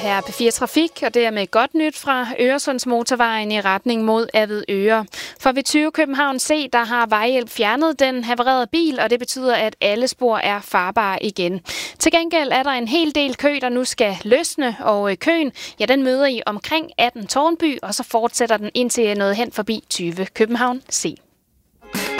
her er P4 Trafik, og det er med godt nyt fra Øresundsmotorvejen i retning mod Avedøre. For ved 20 København C, der har Vejhjælp fjernet den havarerede bil, og det betyder, at alle spor er farbare igen. Til gengæld er der en hel del kø, der nu skal løsne, og køen, ja, den møder I omkring 18 Tårnby, og så fortsætter den indtil noget hen forbi 20 København C.